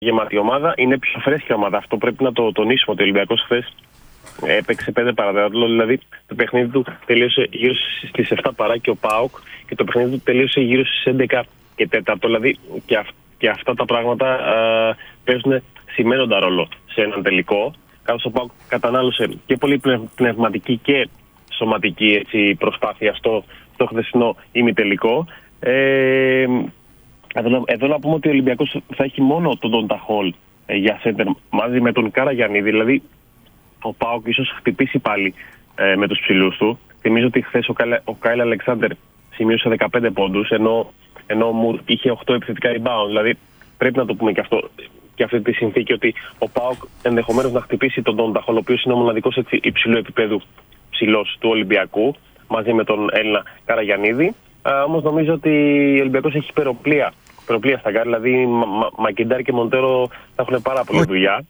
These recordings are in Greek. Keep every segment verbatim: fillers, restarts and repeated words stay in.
γεμάτη ομάδα, είναι πιο φρέσκια ομάδα. Αυτό πρέπει να το τονίσουμε, ότι ο Ολυμπιακός χθες έπαιξε πέντε παραδείγματο, δηλαδή το παιχνίδι του τελείωσε γύρω στις επτά παρά και ο ΠΑΟΚ, και το παιχνίδι του τελείωσε γύρω στις έντεκα και τέσσερα. Δηλαδή και, αυ- και αυτά τα πράγματα α, παίζουν σημαίνοντα ρόλο σε έναν τελικό. Καθώς ο ΠΑΟΚ κατανάλωσε και πολύ πνευματική και σωματική, έτσι, προσπάθεια στο, στο χθεσινό ημιτελικό. Ε, εδώ, εδώ να πούμε ότι ο Ολυμπιακός θα έχει μόνο τον Ντόντα Χολ ε, για σέντερ μαζί με τον Καραγιαννίδη. Δηλαδή ο ΠΑΟΚ ίσως χτυπήσει πάλι ε, με τους ψηλούς του. Θυμίζω ότι χθες ο, Καλε, ο Κάιλ Αλεξάντερ σημείωσε δεκαπέντε πόντους, ενώ, ενώ μου είχε οκτώ επιθετικά rebound. Δηλαδή πρέπει να το πούμε και αυτό, και αυτή τη συνθήκη, ότι ο ΠΑΟΚ ενδεχομένως να χτυπήσει τον Ντόντα Χολ, ο οποίος είναι ο μοναδικός υψηλού επίπεδου ψηλός του Ολυμπιακού, μαζί με τον Έλληνα Καραγιαννίδη. Όμως νομίζω ότι ο Ολυμπιακός έχει υπεροπλία, υπεροπλία στα γκάρ, δηλαδή Μα, Μα, Μακιντάρ και Μοντέρο θα έχουν πάρα πολλή δουλειά.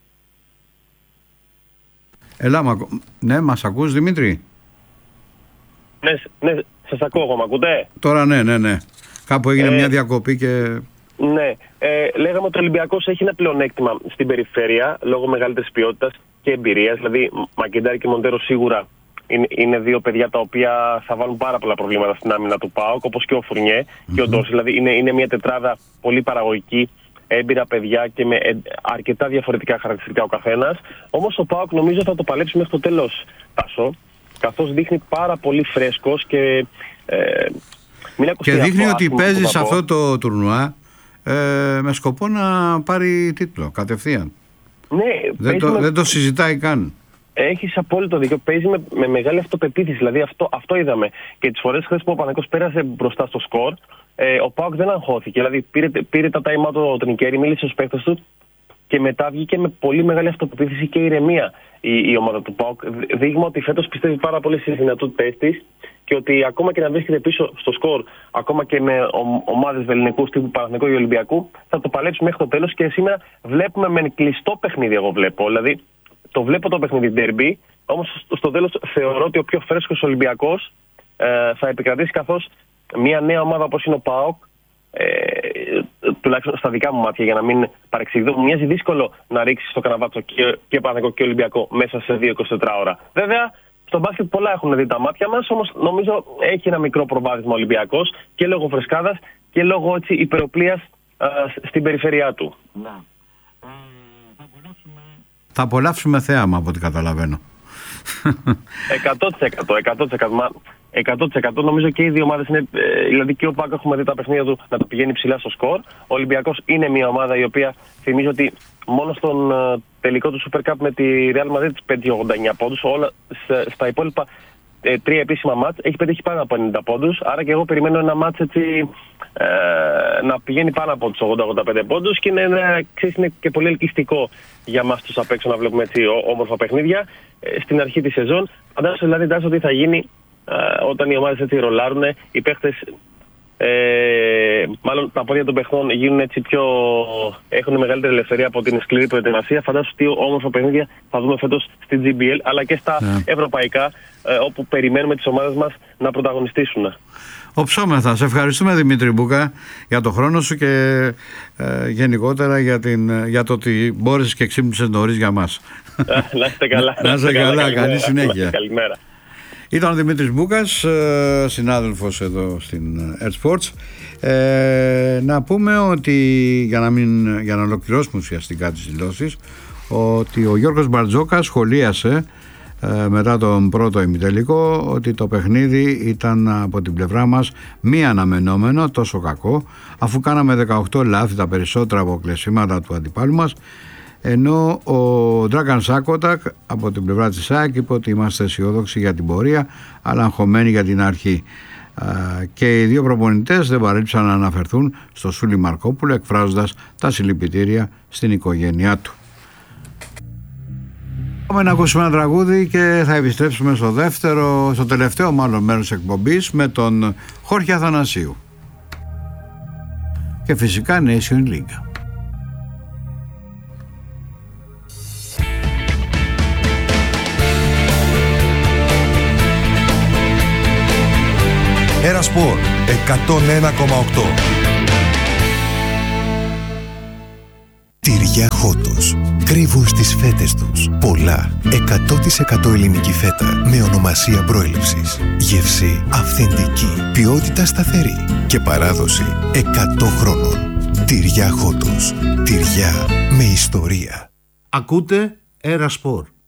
Ελά, μα... ναι, μας ακούς, Δημήτρη? Ναι, ναι, σας ακούω, μ' ακούτε? Τώρα ναι, ναι, ναι. Κάπου έγινε ε, μια διακοπή και... Ναι, ε, λέγαμε ότι ο Ολυμπιακός έχει ένα πλεονέκτημα στην περιφέρεια λόγω μεγαλύτερης ποιότητας και εμπειρίας. Δηλαδή, Μακιντάρ και Μοντέρο σίγουρα είναι, είναι δύο παιδιά τα οποία θα βάλουν πάρα πολλά προβλήματα στην άμυνα του ΠΑΟΚ, όπως και ο Φουρνιέ mm-hmm. και ο Ντόρση. Δηλαδή, είναι, είναι μια τετράδα πολύ παραγωγική, έμπειρα παιδιά και με αρκετά διαφορετικά χαρακτηριστικά ο καθένας. Όμως ο ΠΑΟΚ νομίζω θα το παλέψει μέχρι το τέλος, Τάσο, καθώς δείχνει πάρα πολύ φρέσκος και... Ε, μην και δείχνει αυτό, ότι παίζει σε αυτό το τουρνουά ε, με σκοπό να πάρει τίτλο κατευθείαν. Ναι, δεν, το, με... δεν το συζητάει καν. Έχεις απόλυτο δίκιο. Παίζει με, με μεγάλη αυτοπεποίθηση. Δηλαδή αυτό, αυτό είδαμε. Και τις φορές χθες που ο Παναθηναϊκός πέρασε μπροστά στο σκορ, ε, ο ΠΑΟΚ δεν αγχώθηκε. Δηλαδή πήρε, πήρε τα time out ο Τρινκέρι, μίλησε στους παίκτες του και μετά βγήκε με πολύ μεγάλη αυτοπεποίθηση και ηρεμία η, η ομάδα του ΠΑΟΚ. Δείγμα ότι φέτος πιστεύει πάρα πολύ στις δυνατότητες της και ότι ακόμα και να βρίσκεται πίσω στο σκορ, ακόμα και με ομάδες βελληνικούς τύπου Παναθηναϊκού ή Ολυμπιακού, θα το παλέψει μέχρι το τέλος. Και σήμερα βλέπουμε με κλειστό παιχνίδι, εγώ βλέπω. Δηλαδή το βλέπω το παιχνίδι ντέρμπι, όμως στο τέλος θεωρώ ότι ο πιο φρέσκος Ολυμπιακός ε, θα επικρατήσει, καθώς μια νέα ομάδα όπως είναι ο ΠΑΟΚ, ε, τουλάχιστον στα δικά μου μάτια, για να μην παρεξηγηθώ, μου μοιάζει δύσκολο να ρίξει στο καναβάτσο και, και Παναθηναϊκό και Ολυμπιακό μέσα σε δύο είκοσι τέσσερις ώρα. Βέβαια, στο μπάσκετ πολλά έχουν δει τα μάτια μας, όμως νομίζω έχει ένα μικρό προβάδισμα ο Ολυμπιακός και λόγω φρεσκάδας και λόγω έτσι, υπεροπλίας ε, στην περιφέρειά του. Να. Θα απολαύσουμε θέαμα από ό,τι καταλαβαίνω. εκατό τοις εκατό, εκατό τοις εκατό, εκατό τοις εκατό νομίζω και οι δύο ομάδες είναι, δηλαδή και ο ΠΑΟΚ έχουμε δει τα παιχνίδια του να το πηγαίνει ψηλά στο σκορ. Ο Ολυμπιακός είναι μια ομάδα η οποία θυμίζω ότι μόνο στον τελικό του Super Cup με τη Real Madrid πέτυχε ογδόντα εννιά πόντους, όλα στα υπόλοιπα ε, τρία επίσημα μάτς έχει πετύχει πάνω από ενενήντα πόντους, άρα και εγώ περιμένω ένα μάτς έτσι ε, να πηγαίνει πάνω από τους ογδόντα ογδόντα πέντε πόντους και είναι, ένα, ξέρεις, είναι και πολύ ελκυστικό για μας τους απ' έξω να βλέπουμε έτσι ό, όμορφα παιχνίδια ε, στην αρχή της σεζόν. Φαντάζομαι δηλαδή Τάσο ότι θα γίνει ε, όταν οι ομάδες έτσι ρολάρουν, οι παίχτες ε, μάλλον τα πόδια των παιχτών γίνουν έτσι πιο, έχουν μεγαλύτερη ελευθερία από την σκληρή προετοιμασία. Φαντάζομαι τι όμορφα παιχνίδια θα δούμε φέτος στην τζι μπι ελ αλλά και στα yeah. ευρωπαϊκά, ε, όπου περιμένουμε τις ομάδες μας να πρωταγωνιστήσουν. Οψόμεθα. Σε ευχαριστούμε, Δημήτρη Μπούκα, για το χρόνο σου και ε, γενικότερα για, την, για το ότι μπόρεσες και ξύπνησες νωρίς για μας. Να είστε καλά. Να είστε καλά, καλά, καλή συνέχεια. Καλημέρα. Ήταν ο Δημήτρης Μπούκας, συνάδελφος εδώ στην Earth Sports. Ε, να πούμε ότι για να, μην, για να ολοκληρώσουμε ουσιαστικά τις δηλώσεις, ότι ο Γιώργος Μπαρτζόκας σχολίασε ε, μετά τον πρώτο ημιτελικό ότι το παιχνίδι ήταν από την πλευρά μας μη αναμενόμενο, τόσο κακό, αφού κάναμε δεκαοκτώ λάθη, τα περισσότερα από κλεισίματα του αντιπάλου μας, ενώ ο Ντράγκαν Σάκοτακ από την πλευρά της ΑΕΚ είπε ότι είμαστε αισιόδοξοι για την πορεία αλλά αγχωμένοι για την αρχή. Και οι δύο προπονητές δεν παρέλειψαν να αναφερθούν στο Σούλη Μαρκόπουλο, εκφράζοντας τα συλληπιτήρια στην οικογένειά του. Πάμε να ακούσουμε ένα τραγούδι και θα επιστρέψουμε στο δεύτερο, στο τελευταίο μάλλον μέρος της εκπομπής με τον Χόρχε Αθανασίου και φυσικά Nation League. Τυριά Χότος. Κρύβουν στις φέτες τους πολλά εκατό τοις εκατό ελληνική φέτα με ονομασία προέλευσης. Γεύση αυθεντική, ποιότητα σταθερή και παράδοση εκατό χρόνων. Τυριά Χότος. Τυριά με ιστορία. Ακούτε Έρα Σπορ.